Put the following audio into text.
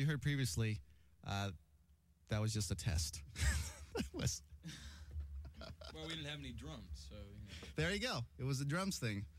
heard previously, that was just a test. Well, we didn't have any drums, so. There you go. It was the drums thing.